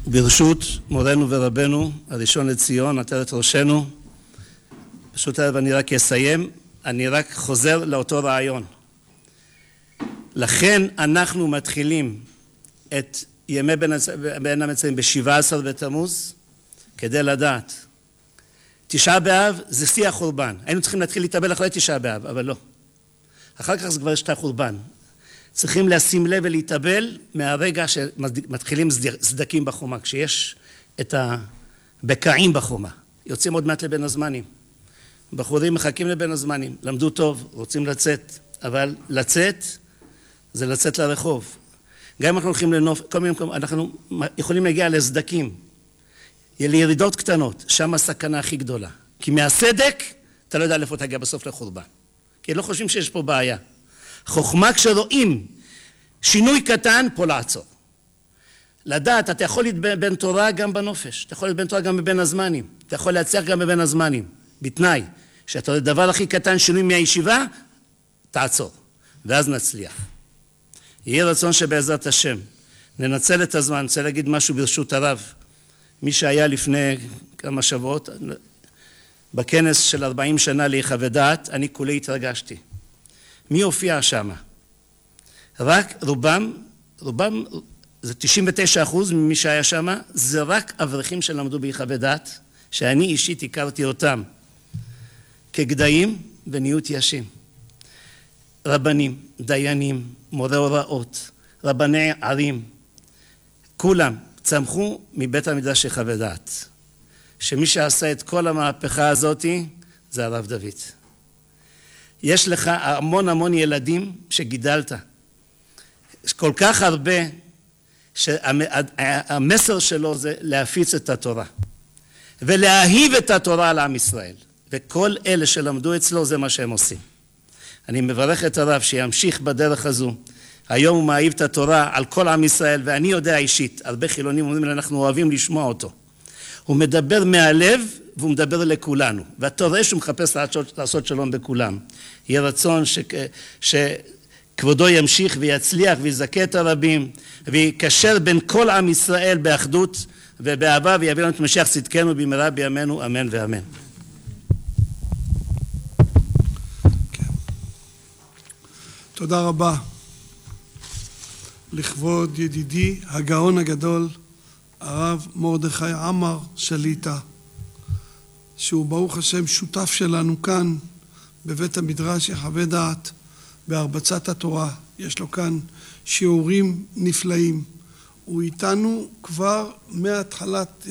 ברשות מורנו ורבנו, הראשון לציון, עטרת ראשנו, פשוט אני רק אסיים, אני רק חוזר לאותו רעיון. לכן אנחנו מתחילים את ימי בין המצרים ב-17 בתמוז, כדי לדעת. תשעה באב זה שיא החורבן. היינו צריכים להתחיל להתאבל אחרי תשעה באב, אבל לא. אחר כך זה כבר יש את החורבן. צריכים לשים לב ולהתאבל מהרגע שמתחילים סדקים בחומה, כשיש את הבקעים בחומה. יוצאים עוד מעט לבין הזמנים. בחורים מחכים לבין הזמנים, למדו טוב, רוצים לצאת, אבל לצאת זה לצאת לרחוב. גם אם אנחנו הולכים לנוף, כל מיני מקום, אנחנו יכולים להגיע לסדקים, לירידות קטנות, שם הסכנה הכי גדולה. כי מהסדק אתה לא יודע איפה תגיע בסוף לחורבן. כי לא חושבים שיש פה בעיה. חוכמה כשרואים שינוי קטן, פה לעצור. לדעת, אתה יכול להתבן תורה גם בנופש, אתה יכול להתבן תורה גם בבין הזמנים, אתה יכול להצליח גם בבין הזמנים, בתנאי, שאתה רואה דבר הכי קטן, שינוי מהישיבה, תעצור, ואז נצליח. יהיה רצון שבעזרת השם, ננצל את הזמן, אני רוצה להגיד משהו ברשות הרב, מי שהיה לפני כמה שבועות, בכנס של 40 שנה להיחווה דעת, אני כולי התרגשתי. מי הופיע שם? רק רובם, זה 99% ממי שהיה שם, זה רק אברכים שלמדו בהיחווה דעת, שאני אישית הכרתי אותם כגדיים ונהיו תיישים. רבנים, דיינים, מורי הוראות, רבני ערים, כולם צמחו מבית המדרש היחווה דעת. שמי שעשה את כל המהפכה הזאת זה הרב דוד. יש לך המון ילדים שגידלת. כל כך הרבה שהמסר שלו זה להפיץ את התורה. ולהאהיב את התורה על עם ישראל. וכל אלה שלמדו אצלו זה מה שהם עושים. אני מברך את הרב שימשיך בדרך הזו. היום הוא מאהיב את התורה על כל עם ישראל, ואני יודע אישית, הרבה חילונים אומרים לי, אנחנו אוהבים לשמוע אותו. הוא מדבר מהלב, והוא מדבר לכולנו. ואתה רואה שהוא מחפש לעשות שלום בכולם. יהיה רצון שכבודו ימשיך ויצליח ויזכה את הרבים, ויקשר בין כל עם ישראל באחדות ובאהבה, ויביא לנו את משיח צדקנו במהרה בימינו, אמן ואמן. תודה רבה לכבוד ידידי הגאון הגדול הרב מרדכי עמר שליטה, שהוא ברוך השם שותף שלנו כאן בבית המדרש היחווה דעת בהרבצת התורה. יש לו כאן שיעורים נפלאים, הוא איתנו כבר מהתחלת